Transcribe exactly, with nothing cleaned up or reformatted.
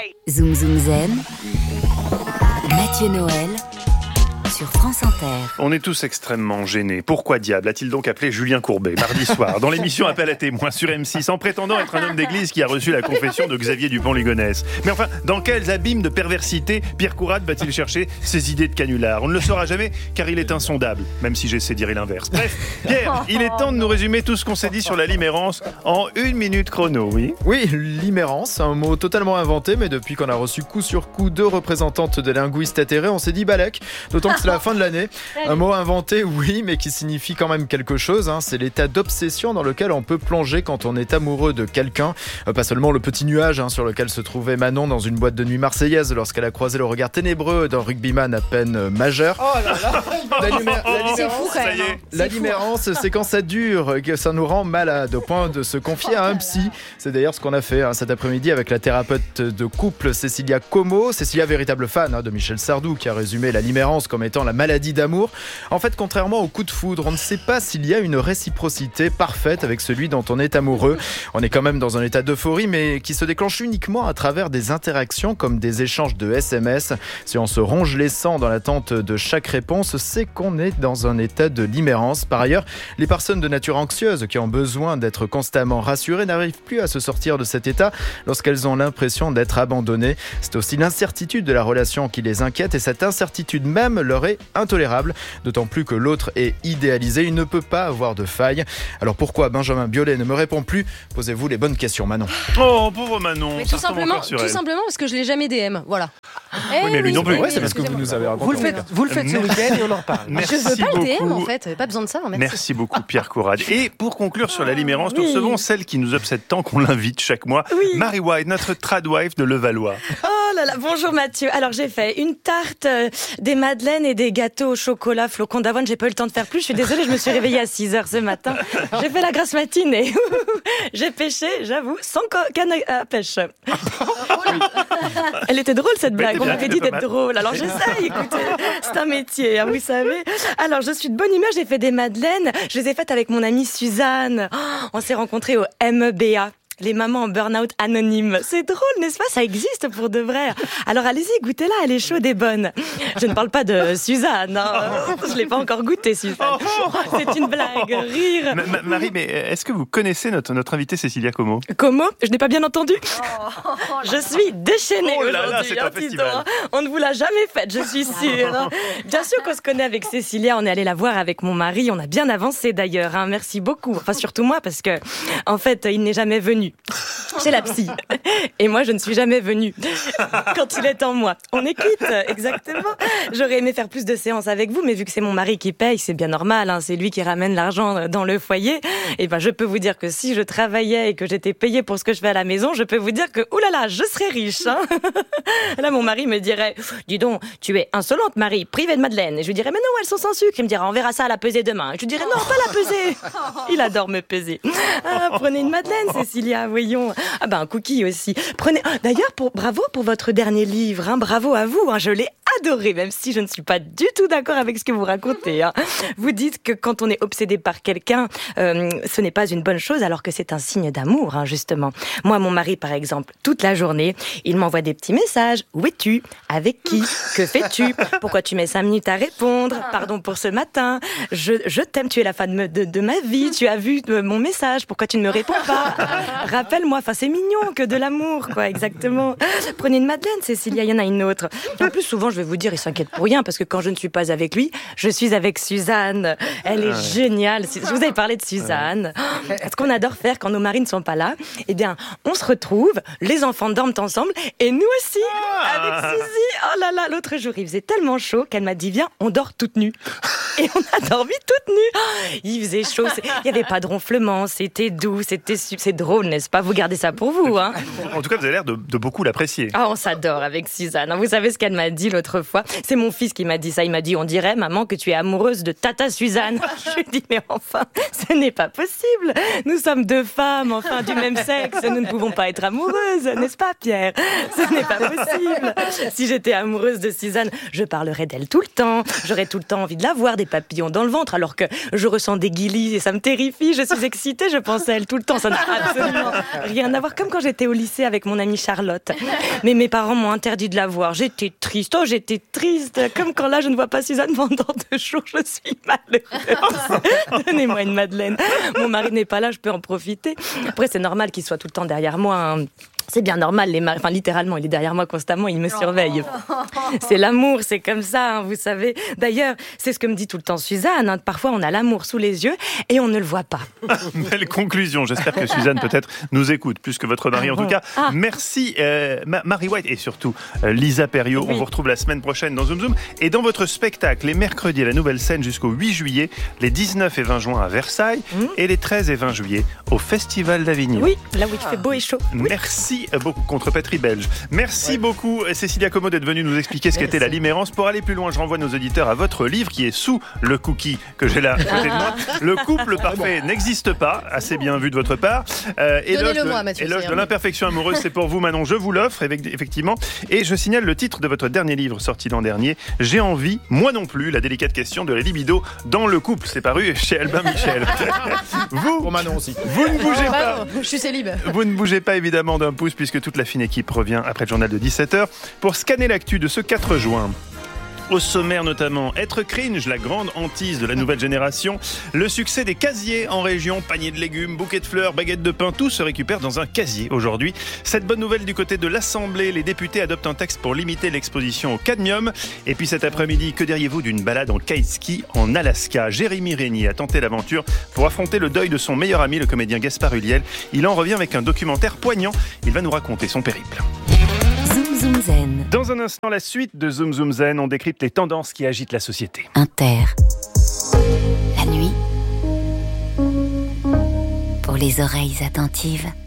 Zoom Zoom Zen, Mathieu Noël sur France Inter. On est tous extrêmement gênés. Pourquoi diable a-t-il donc appelé Julien Courbet mardi soir dans l'émission Appel à témoins sur M six en prétendant être un homme d'église qui a reçu la confession de Xavier Dupont-Ligonnès? Mais enfin, dans quels abîmes de perversité Pierre Courade va-t-il chercher ses idées de canular? On ne le saura jamais car il est insondable, même si j'essaie de dire l'inverse. Bref, Pierre, il est temps de nous résumer tout ce qu'on s'est dit sur la limérance en une minute chrono, oui? Oui, limérance, un mot totalement inventé, mais depuis qu'on a reçu coup sur coup deux représentantes des linguistes atterrés, on s'est dit balèque, d'autant que c'est la fin de l'année. Un mot inventé, oui, mais qui signifie quand même quelque chose, hein. C'est l'état d'obsession dans lequel on peut plonger quand on est amoureux de quelqu'un. Euh, pas seulement le petit nuage hein, sur lequel se trouvait Manon dans une boîte de nuit marseillaise lorsqu'elle a croisé le regard ténébreux d'un rugbyman à peine euh, majeur. Oh là là, La, lumé- la c'est limérance, fou quand même. la limérance, c'est quand ça dure, que ça nous rend malade, au point de se confier à un psy. C'est d'ailleurs ce qu'on a fait hein, cet après-midi avec la thérapeute de couple Cécilia Como. Cécilia, véritable fan hein, de Michel Sardou, qui a résumé la limérance comme étant la maladie d'amour. En fait, contrairement au coup de foudre, on ne sait pas s'il y a une réciprocité parfaite avec celui dont on est amoureux. On est quand même dans un état d'euphorie, mais qui se déclenche uniquement à travers des interactions comme des échanges de S M S. Si on se ronge les sangs dans l'attente de chaque réponse, c'est qu'on est dans un état de limérance. Par ailleurs, les personnes de nature anxieuse qui ont besoin d'être constamment rassurées n'arrivent plus à se sortir de cet état lorsqu'elles ont l'impression d'être abandonnées. C'est aussi l'incertitude de la relation qui les inquiète et cette incertitude même leur est intolérable, d'autant plus que l'autre est idéalisé, il ne peut pas avoir de faille. Alors pourquoi Benjamin Biolay ne me répond plus? Posez-vous les bonnes questions, Manon. Oh, pauvre Manon. Mais tout simplement, tout simplement parce que je l'ai jamais D M, voilà. Oui, mais lui non plus. Ouais, c'est parce que vous nous avez raconté. Vous le faites, vous le faites ce week-end et on en reparle. Merci Je veux pas beaucoup. le D M en fait, pas besoin de ça. Merci. Merci beaucoup Pierre Courade. Et pour conclure sur la limérance, nous recevons celle qui nous obsède tant qu'on l'invite chaque mois, Oui. Marie White, notre tradwife de Levallois. Oh là là, bonjour Mathieu. Alors j'ai fait une tarte, euh, des madeleines et des gâteaux au chocolat, flocons d'avoine. J'ai pas eu le temps de faire plus. Je suis désolée, je me suis réveillée à six heures ce matin. J'ai fait la grasse matinée. J'ai pêché, j'avoue, sans co- canne à pêche. Elle était drôle cette blague. Oui, On bien, m'avait c'était dit pas d'être mal. drôle. Alors j'essaye, écoutez. C'est un métier, hein, vous savez. Alors je suis de bonne humeur. J'ai fait des madeleines. Je les ai faites avec mon amie Suzanne. Oh, on s'est rencontrés au M E B A. Les mamans en burn-out anonyme. C'est drôle, n'est-ce pas? Ça existe pour de vrai. Alors allez-y, goûtez-la, elle est chaude et bonne. Je ne parle pas de Suzanne. Hein. Je l'ai pas encore goûtée, Suzanne. C'est une blague, rire. Ma- ma- Marie, mais est-ce que vous connaissez notre, notre invitée Cécilia Como? Comment? Je n'ai pas bien entendu. Je suis déchaînée Oh là là, aujourd'hui. c'est un hein, festival. Tito, hein. On ne vous l'a jamais faite, je suis sûre. hein. Bien sûr qu'on se connaît avec Cécilia. On est allé la voir avec mon mari. On a bien avancé d'ailleurs. hein. Merci beaucoup. Enfin, surtout moi, parce que, en fait, il n'est jamais venu. Chez la psy. Et moi, je ne suis jamais venue. Quand il est en moi. On est quitte, exactement. J'aurais aimé faire plus de séances avec vous, mais vu que c'est mon mari qui paye, c'est bien normal. Hein, c'est lui qui ramène l'argent dans le foyer. Et ben, je peux vous dire que si je travaillais et que j'étais payée pour ce que je fais à la maison, je peux vous dire que, oulala, je serais riche. Hein. Là, mon mari me dirait, dis donc, tu es insolente, Marie, privée de madeleine. Et je lui dirais, mais non, elles sont sans sucre. Il me dirait, on verra ça à la pesée demain. Et je lui dirais, non, pas la pesée. Il adore me peser. Ah, prenez une madeleine, Cécilia, voyons. Ah ben un cookie aussi. Prenez. Ah, d'ailleurs, pour bravo pour votre dernier livre. Hein, bravo à vous. Hein, je l'ai adoré, même si je ne suis pas du tout d'accord avec ce que vous racontez. Hein. Vous dites que quand on est obsédé par quelqu'un, euh, ce n'est pas une bonne chose, alors que c'est un signe d'amour, hein, justement. Moi, mon mari, par exemple, toute la journée, il m'envoie des petits messages. Où es-tu? Avec qui? Que fais-tu? Pourquoi tu mets cinq minutes à répondre? Pardon pour ce matin. Je, je t'aime. Tu es la femme de, de, de ma vie. Tu as vu euh, mon message. Pourquoi tu ne me réponds pas? Rappelle-moi. Enfin, c'est mignon que de l'amour, quoi, exactement. Prenez une madeleine, Cécilia, il y en a une autre. En plus, souvent, je vais vous dire, il s'inquiète pour rien, parce que quand je ne suis pas avec lui, je suis avec Suzanne. Elle est géniale. Je vous avais parlé de Suzanne. Ce qu'on adore faire quand nos maris ne sont pas là, eh bien, on se retrouve, les enfants dorment ensemble, et nous aussi, avec Suzy. Oh là là, l'autre jour, il faisait tellement chaud qu'elle m'a dit, viens, on dort toutes nues. Et on a dormi toutes nues. Il faisait chaud, il n'y avait pas de ronflement, c'était doux, c'était su- c'est drôle, n'est-ce pas? Vous gardez ça pour vous, hein? En tout cas, vous avez l'air de, de beaucoup l'apprécier. Ah, on s'adore avec Suzanne. Vous savez ce qu'elle m'a dit l'autre l'autre fois. C'est mon fils qui m'a dit ça. Il m'a dit, on dirait, maman, que tu es amoureuse de Tata Suzanne. Je lui ai dit, mais enfin, ce n'est pas possible. Nous sommes deux femmes, enfin, du même sexe. Nous ne pouvons pas être amoureuses, n'est-ce pas, Pierre? Ce n'est pas possible. Si j'étais amoureuse de Suzanne, je parlerais d'elle tout le temps. J'aurais tout le temps envie de la voir, des papillons dans le ventre, alors que je ressens des guilis et ça me terrifie. Je suis excitée, je pense à elle tout le temps. Ça n'a absolument rien à voir. Comme quand j'étais au lycée avec mon amie Charlotte. Mais mes parents m'ont interdit de la voir. J'étais triste. Oh, j'étais triste. Comme quand là, je ne vois pas Suzanne pendant deux jours. Je suis malheureuse. Donnez-moi une madeleine. Mon mari n'est pas là, je peux en profiter. Après, c'est normal qu'il soit tout le temps derrière moi. Hein. C'est bien normal, les maris, enfin littéralement, il est derrière moi constamment, il me surveille. C'est l'amour, c'est comme ça, hein, vous savez. D'ailleurs, c'est ce que me dit tout le temps Suzanne. Hein. Parfois, on a l'amour sous les yeux et on ne le voit pas. Belle conclusion. J'espère que Suzanne peut-être nous écoute plus que votre mari. En tout cas, ah. merci euh, Marie White et surtout euh, Lisa Perriot. Oui. On vous retrouve la semaine prochaine dans Zoom Zoom. Et dans votre spectacle, les mercredis à la Nouvelle Scène jusqu'au huit juillet, les dix-neuf et vingt juin à Versailles mmh. et les treize et vingt juillet au Festival d'Avignon. Oui, là où il fait beau et chaud. Oui. Merci beaucoup contre Patrie Belge. Merci ouais. beaucoup Cécilia Como d'être venue nous expliquer ce qu'était la limérance. Pour aller plus loin, je renvoie nos auditeurs à votre livre qui est sous le cookie que j'ai là à côté de moi. Le couple parfait bon. n'existe pas. Assez bien vu de votre part. Euh, éloge de, moi, Mathieu, éloge de l'imperfection amoureuse, c'est pour vous Manon, je vous l'offre effectivement. Et je signale le titre de votre dernier livre sorti l'an dernier. J'ai envie, moi non plus, la délicate question de la libido dans le couple. C'est paru chez Albin Michel. Vous, pour Manon aussi. Vous ne bougez pas. Je suis célib. Vous ne bougez pas évidemment d'un pouce puisque toute la fine équipe revient après le journal de dix-sept heures pour scanner l'actu de ce quatre juin. Au sommaire notamment, être cringe, la grande hantise de la nouvelle génération. Le succès des casiers en région, paniers de légumes, bouquets de fleurs, baguettes de pain, tout se récupère dans un casier aujourd'hui. Cette bonne nouvelle du côté de l'Assemblée, les députés adoptent un texte pour limiter l'exposition au cadmium. Et puis cet après-midi, que diriez-vous d'une balade en kite-ski en Alaska? Jérémy Régnier a tenté l'aventure pour affronter le deuil de son meilleur ami, le comédien Gaspard Ulliel. Il en revient avec un documentaire poignant. Il va nous raconter son périple. Zoom Zoom Zen. Dans un instant, la suite de Zoom Zoom Zen, on décrypte les tendances qui agitent la société. Inter. La nuit. Pour les oreilles attentives.